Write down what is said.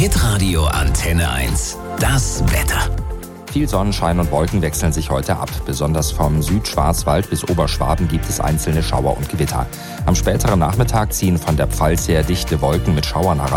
Hitradio Antenne 1. Das Wetter. Viel Sonnenschein und Wolken wechseln sich heute ab. Besonders vom Südschwarzwald bis Oberschwaben gibt es einzelne Schauer und Gewitter. Am späteren Nachmittag ziehen von der Pfalz her dichte Wolken mit Schauern heran.